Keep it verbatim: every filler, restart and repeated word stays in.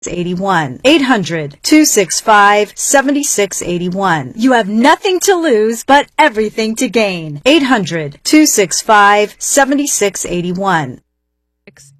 eighty-one. eight hundred, two six five, seven six eight one. You have nothing to lose, but everything to gain. eight hundred, two six five, seven six eight one.